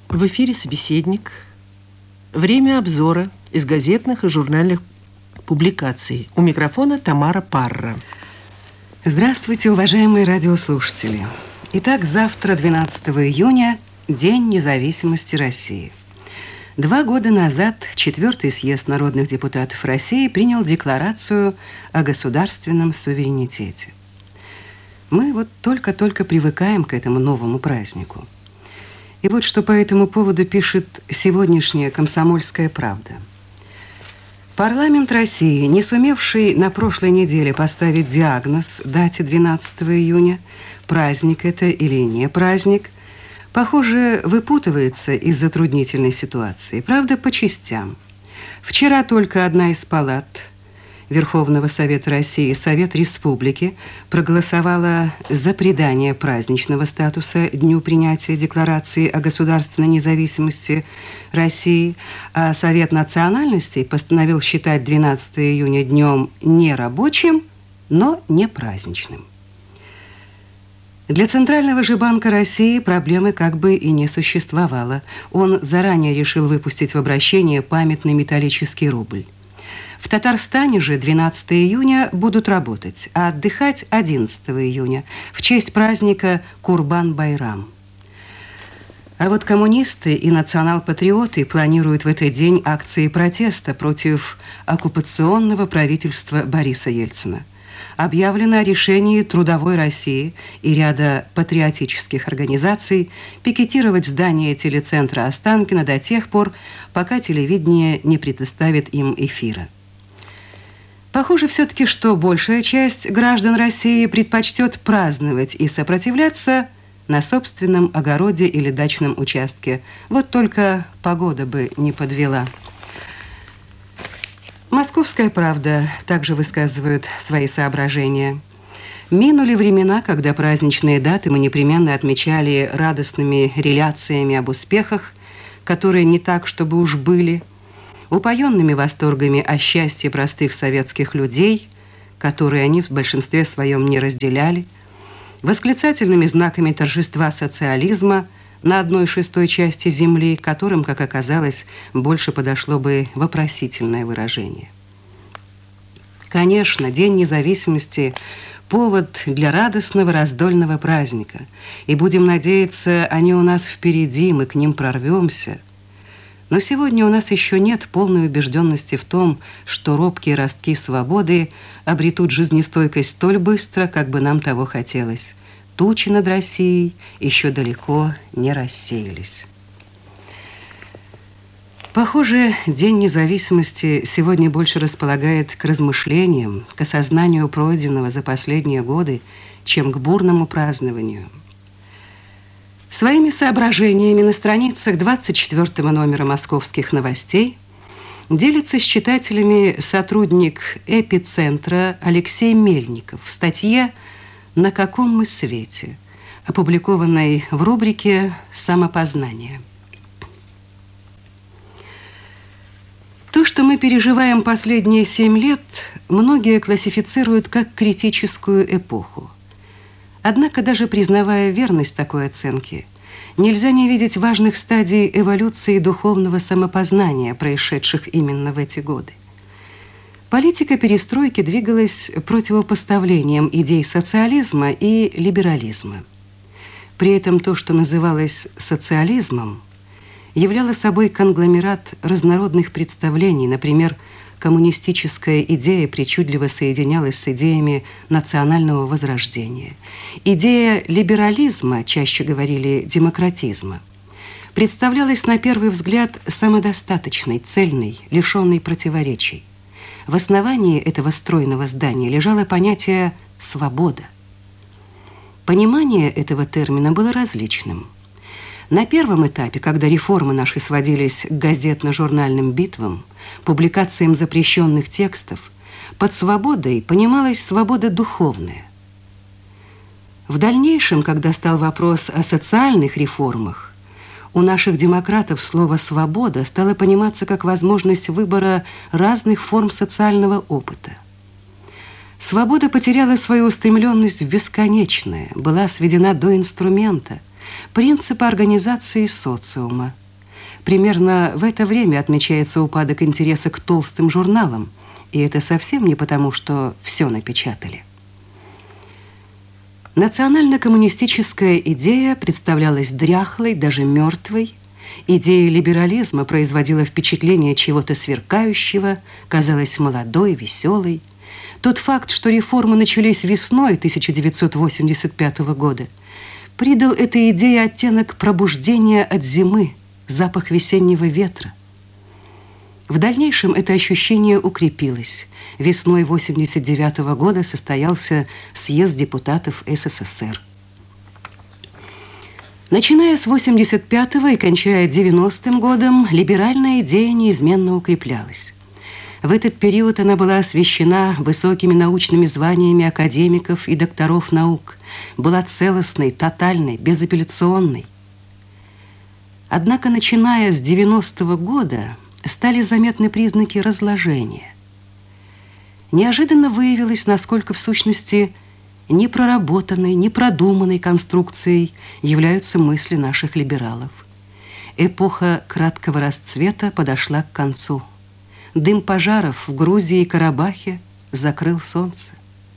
В эфире «Собеседник». Время обзора из газетных и журнальных публикаций. У микрофона Тамара Парра. Здравствуйте, уважаемые радиослушатели. Итак, завтра, 12 июня, День независимости России. 2 года назад 4-й съезд народных депутатов России принял декларацию о государственном суверенитете. Мы вот только-только привыкаем к этому новому празднику. И вот что по этому поводу пишет сегодняшняя «Комсомольская правда». Парламент России, не сумевший на прошлой неделе поставить диагноз дате 12 июня, праздник это или не праздник, похоже, выпутывается из затруднительной ситуации. Правда, по частям. Вчера только одна из палат Верховного Совета России, Совет Республики, проголосовала за придание праздничного статуса дню принятия Декларации о государственной независимости России, а Совет национальностей постановил считать 12 июня днем не рабочим, но не праздничным. Для Центрального же банка России проблемы как бы и не существовало. Он заранее решил выпустить в обращение памятный металлический рубль. В Татарстане же 12 июня будут работать, а отдыхать 11 июня в честь праздника Курбан-Байрам. А вот коммунисты и национал-патриоты планируют в этот день акции протеста против оккупационного правительства Бориса Ельцина. Объявлено о решении Трудовой России и ряда патриотических организаций пикетировать здание телецентра Останкино до тех пор, пока телевидение не предоставит им эфира. Похоже все-таки, что большая часть граждан России предпочтет праздновать и сопротивляться на собственном огороде или дачном участке. Вот только погода бы не подвела. «Московская правда» также высказывает свои соображения. Минули времена, когда праздничные даты мы непременно отмечали радостными реляциями об успехах, которые не так, чтобы уж были, упоенными восторгами о счастье простых советских людей, которые они в большинстве своем не разделяли, восклицательными знаками торжества социализма на 1/6 части земли, которым, как оказалось, больше подошло бы вопросительное выражение. Конечно, День независимости – повод для радостного раздольного праздника, и будем надеяться, они у нас впереди, мы к ним прорвемся. Но сегодня у нас еще нет полной убежденности в том, что робкие ростки свободы обретут жизнестойкость столь быстро, как бы нам того хотелось. Тучи над Россией еще далеко не рассеялись. Похоже, День независимости сегодня больше располагает к размышлениям, к осознанию пройденного за последние годы, чем к бурному празднованию. Своими соображениями на страницах 24 номера «Московских новостей» делится с читателями сотрудник «Эпицентра» Алексей Мельников в статье «На каком мы свете?», опубликованной в рубрике «Самопознание». То, что мы переживаем последние 7 лет, многие классифицируют как критическую эпоху. Однако, даже признавая верность такой оценки, нельзя не видеть важных стадий эволюции духовного самопознания, происшедших именно в эти годы. Политика перестройки двигалась противопоставлением идей социализма и либерализма. При этом то, что называлось социализмом, являло собой конгломерат разнородных представлений. Например, коммунистическая идея причудливо соединялась с идеями национального возрождения. Идея либерализма, чаще говорили демократизма, представлялась на первый взгляд самодостаточной, цельной, лишенной противоречий. В основании этого стройного здания лежало понятие «свобода». Понимание этого термина было различным. На первом этапе, когда реформы наши сводились к газетно-журнальным битвам, публикациям запрещенных текстов, под свободой понималась свобода духовная. В дальнейшем, когда стал вопрос о социальных реформах, у наших демократов слово «свобода» стало пониматься как возможность выбора разных форм социального опыта. Свобода потеряла свою устремленность в бесконечное, была сведена до инструмента, принципа организации социума. Примерно в это время отмечается упадок интереса к толстым журналам, и это совсем не потому, что все напечатали. Национально-коммунистическая идея представлялась дряхлой, даже мертвой. Идея либерализма производила впечатление чего-то сверкающего, казалась молодой, веселой. Тот факт, что реформы начались весной 1985 года, придал этой идее оттенок пробуждения от зимы, запах весеннего ветра. В дальнейшем это ощущение укрепилось. Весной 1989 года состоялся съезд депутатов СССР. Начиная с 1985 и кончая 90-м годом, либеральная идея неизменно укреплялась. В этот период она была освящена высокими научными званиями академиков и докторов наук, была целостной, тотальной, безапелляционной. Однако, начиная с 90-го года, стали заметны признаки разложения. Неожиданно выявилось, насколько в сущности непроработанной, непродуманной конструкцией являются мысли наших либералов. Эпоха краткого расцвета подошла к концу. Дым пожаров в Грузии и Карабахе закрыл солнце.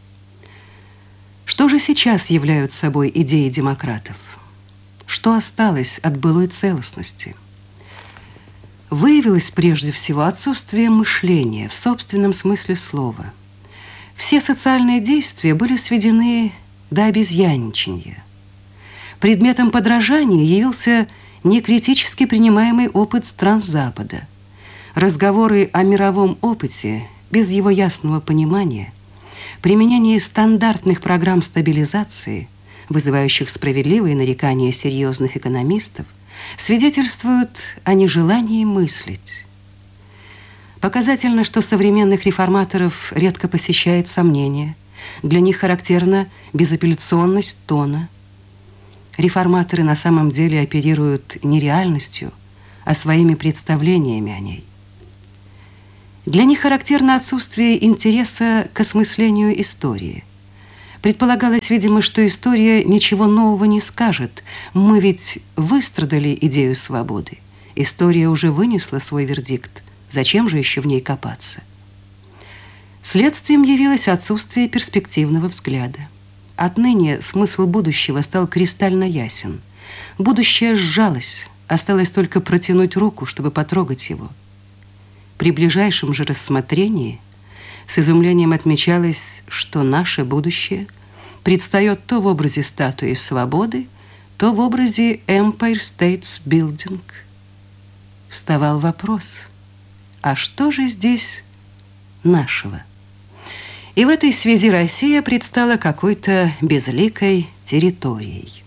Что же сейчас являют собой идеи демократов? Что осталось от былой целостности? Выявилось прежде всего отсутствие мышления в собственном смысле слова. Все социальные действия были сведены до обезьянничанья. Предметом подражания явился некритически принимаемый опыт стран Запада. Разговоры о мировом опыте без его ясного понимания, применение стандартных программ стабилизации, вызывающих справедливые нарекания серьезных экономистов, свидетельствуют о нежелании мыслить. Показательно, что современных реформаторов редко посещает сомнение. Для них характерна безапелляционность тона. Реформаторы на самом деле оперируют не реальностью, а своими представлениями о ней. Для них характерно отсутствие интереса к осмыслению истории. Предполагалось, видимо, что история ничего нового не скажет. Мы ведь выстрадали идею свободы. История уже вынесла свой вердикт. Зачем же еще в ней копаться? Следствием явилось отсутствие перспективного взгляда. Отныне смысл будущего стал кристально ясен. Будущее сжалось, осталось только протянуть руку, чтобы потрогать его. При ближайшем же рассмотрении с изумлением отмечалось, что наше будущее предстает то в образе статуи свободы, то в образе Empire State Building. Вставал вопрос, а что же здесь нашего? И в этой связи Россия предстала какой-то безликой территорией.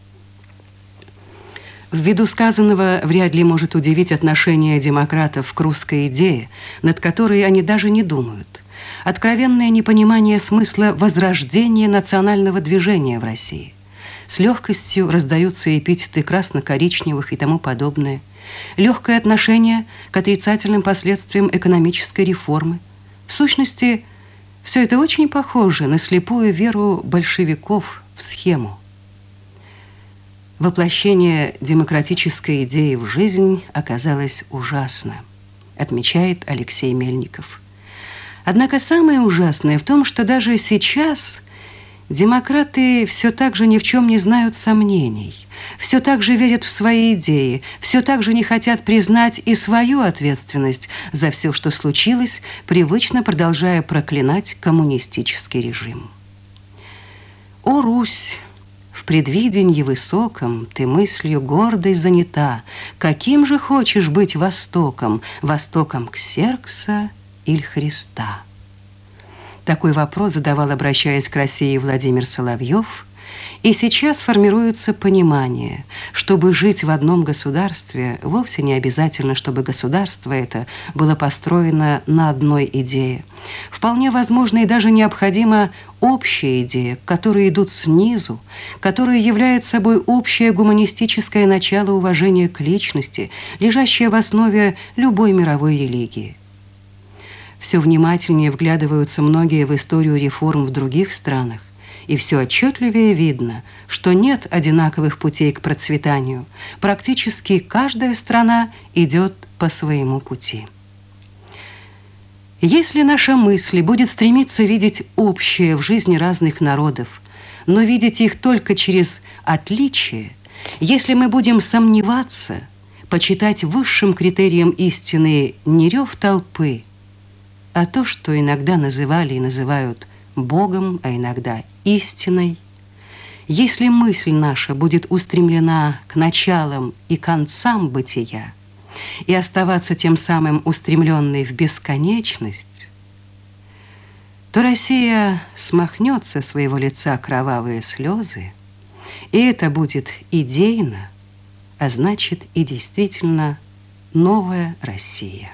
Ввиду сказанного вряд ли может удивить отношение демократов к русской идее, над которой они даже не думают. Откровенное непонимание смысла возрождения национального движения в России. С легкостью раздаются эпитеты красно-коричневых и тому подобное. Легкое отношение к отрицательным последствиям экономической реформы. В сущности, все это очень похоже на слепую веру большевиков в схему. Воплощение демократической идеи в жизнь оказалось ужасно, отмечает Алексей Мельников. Однако самое ужасное в том, что даже сейчас демократы все так же ни в чем не знают сомнений, все так же верят в свои идеи, все так же не хотят признать и свою ответственность за все, что случилось, привычно продолжая проклинать коммунистический режим. О, Русь! В предвиденье высоком ты мыслью гордой занята. Каким же хочешь быть Востоком? Востоком Ксеркса или Христа? Такой вопрос задавал, обращаясь к России, Владимир Соловьев. И сейчас формируется понимание, чтобы жить в одном государстве, вовсе не обязательно, чтобы государство это было построено на одной идее. Вполне возможно и даже необходима общая идея, которые идут снизу, которая является собой общее гуманистическое начало уважения к личности, лежащее в основе любой мировой религии. Все внимательнее вглядываются многие в историю реформ в других странах И все отчетливее видно, что нет одинаковых путей к процветанию. Практически каждая страна идет по своему пути. Если наша мысль будет стремиться видеть общее в жизни разных народов, но видеть их только через отличие, если мы будем сомневаться, почитать высшим критерием истины не рев толпы, а то, что иногда называли и называют Богом, а иногда истиной, если мысль наша будет устремлена к началам и концам бытия и оставаться тем самым устремленной в бесконечность, то Россия смахнет со своего лица кровавые слезы, и это будет идейно, а значит и действительно новая Россия.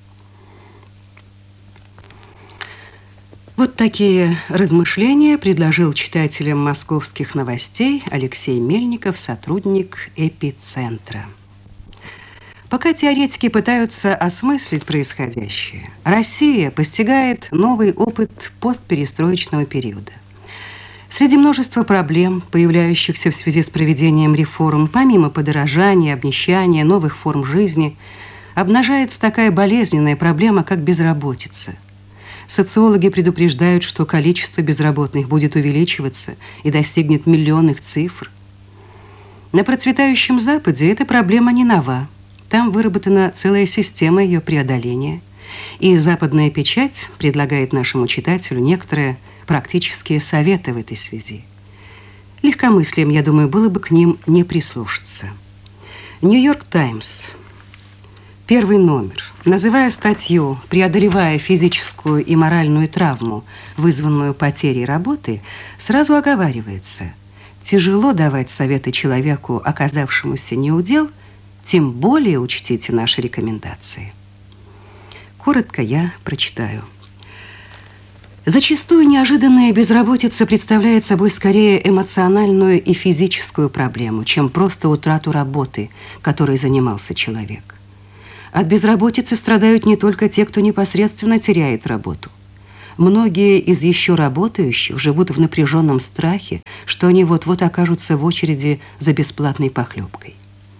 Вот такие размышления предложил читателям «Московских новостей» Алексей Мельников, сотрудник «Эпицентра». Пока теоретики пытаются осмыслить происходящее, Россия постигает новый опыт постперестроечного периода. Среди множества проблем, появляющихся в связи с проведением реформ, помимо подорожания, обнищания, новых форм жизни, обнажается такая болезненная проблема, как безработица. Социологи предупреждают, что количество безработных будет увеличиваться и достигнет миллионных цифр. На процветающем Западе эта проблема не нова. Там выработана целая система ее преодоления. И западная печать предлагает нашему читателю некоторые практические советы в этой связи. Легкомыслием, я думаю, было бы к ним не прислушаться. «Нью-Йорк Таймс», первый номер, называя статью «Преодолевая физическую и моральную травму, вызванную потерей работы», сразу оговаривается: тяжело давать советы человеку, оказавшемуся неудел, тем более учтите наши рекомендации. Коротко я прочитаю. Зачастую неожиданная безработица представляет собой скорее эмоциональную и физическую проблему, чем просто утрату работы, которой занимался человек. От безработицы страдают не только те, кто непосредственно теряет работу. Многие из еще работающих живут в напряженном страхе, что они вот-вот окажутся в очереди за бесплатной похлебкой.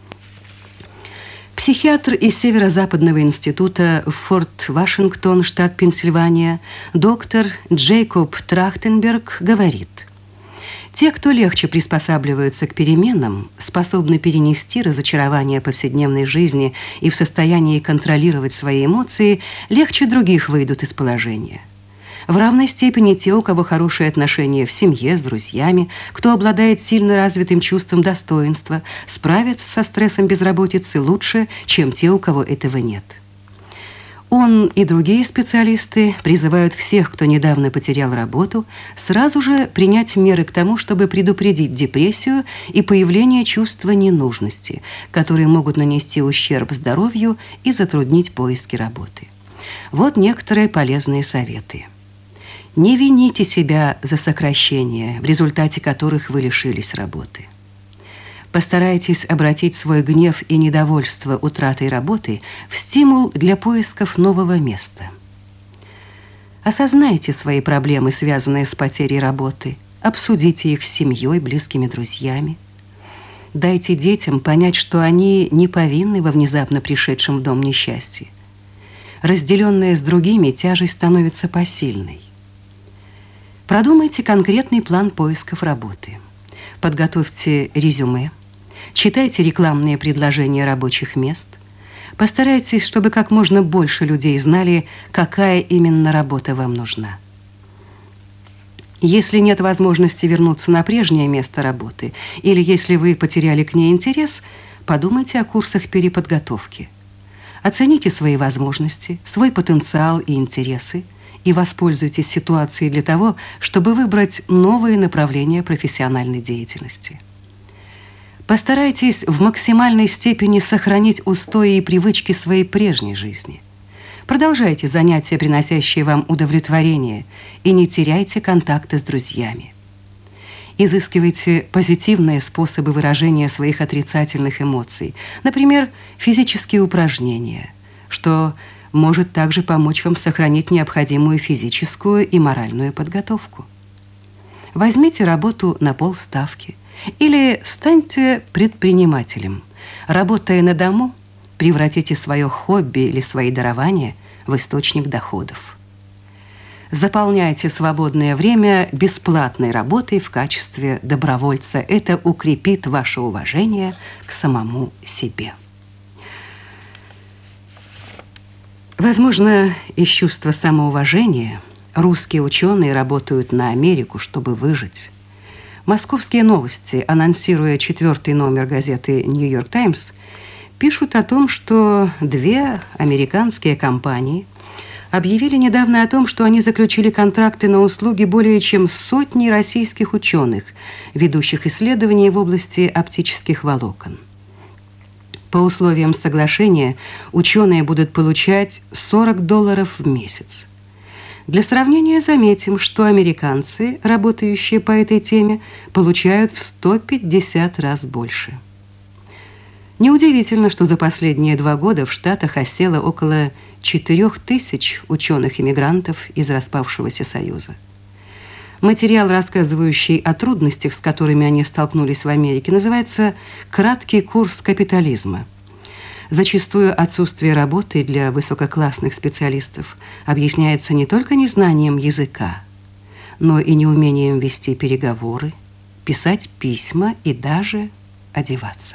Психиатр из Северо-Западного института в Форт-Вашингтон, штат Пенсильвания, доктор Джейкоб Трахтенберг говорит: те, кто легче приспосабливаются к переменам, способны перенести разочарование повседневной жизни и в состоянии контролировать свои эмоции, легче других выйдут из положения. В равной степени те, у кого хорошие отношения в семье, с друзьями, кто обладает сильно развитым чувством достоинства, справятся со стрессом безработицы лучше, чем те, у кого этого нет. Он и другие специалисты призывают всех, кто недавно потерял работу, сразу же принять меры к тому, чтобы предупредить депрессию и появление чувства ненужности, которые могут нанести ущерб здоровью и затруднить поиски работы. Вот некоторые полезные советы. Не вините себя за сокращения, в результате которых вы лишились работы. Постарайтесь обратить свой гнев и недовольство утратой работы в стимул для поисков нового места. Осознайте свои проблемы, связанные с потерей работы, обсудите их с семьей, близкими друзьями. Дайте детям понять, что они не повинны во внезапно пришедшем в дом несчастье. Разделенная с другими, тяжесть становится посильной. Продумайте конкретный план поисков работы. Подготовьте резюме. Читайте рекламные предложения рабочих мест. Постарайтесь, чтобы как можно больше людей знали, какая именно работа вам нужна. Если нет возможности вернуться на прежнее место работы, или если вы потеряли к ней интерес, подумайте о курсах переподготовки. Оцените свои возможности, свой потенциал и интересы и воспользуйтесь ситуацией для того, чтобы выбрать новые направления профессиональной деятельности. Постарайтесь в максимальной степени сохранить устои и привычки своей прежней жизни. Продолжайте занятия, приносящие вам удовлетворение, и не теряйте контакты с друзьями. Изыскивайте позитивные способы выражения своих отрицательных эмоций, например, физические упражнения, что может также помочь вам сохранить необходимую физическую и моральную подготовку. Возьмите работу на полставки или станьте предпринимателем. Работая на дому, превратите свое хобби или свои дарования в источник доходов. Заполняйте свободное время бесплатной работой в качестве добровольца. Это укрепит ваше уважение к самому себе. Возможно, из чувства самоуважения русские ученые работают на Америку, чтобы выжить. Московские новости, анонсируя 4-й номер газеты «Нью-Йорк Таймс», пишут о том, что 2 американские компании объявили недавно о том, что они заключили контракты на услуги более чем сотни российских ученых, ведущих исследования в области оптических волокон. По условиям соглашения ученые будут получать $40 в месяц. Для сравнения заметим, что американцы, работающие по этой теме, получают в 150 раз больше. Неудивительно, что за последние 2 года в Штатах осело около 4000 ученых-иммигрантов из распавшегося Союза. Материал, рассказывающий о трудностях, с которыми они столкнулись в Америке, называется «Краткий курс капитализма». Зачастую отсутствие работы для высококлассных специалистов объясняется не только незнанием языка, но и неумением вести переговоры, писать письма и даже одеваться.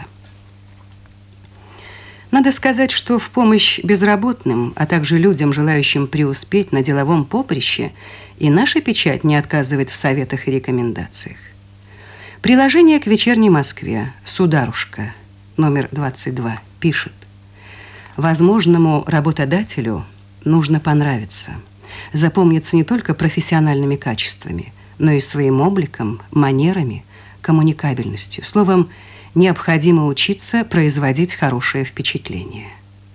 Надо сказать, что в помощь безработным, а также людям, желающим преуспеть на деловом поприще, и наша печать не отказывает в советах и рекомендациях. Приложение к «Вечерней Москве» «Сударушка», номер 22, пишет: возможному работодателю нужно понравиться, запомниться не только профессиональными качествами, но и своим обликом, манерами, коммуникабельностью. Словом, необходимо учиться производить хорошее впечатление.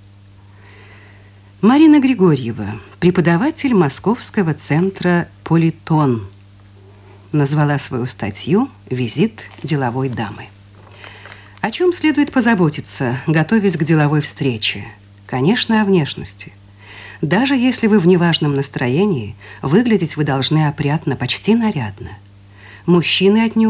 Марина Григорьева, преподаватель Московского центра «Политон», назвала свою статью «Визит деловой дамы». О чем следует позаботиться, готовясь к деловой встрече? Конечно, о внешности. Даже если вы в неважном настроении, выглядеть вы должны опрятно, почти нарядно. Мужчины от него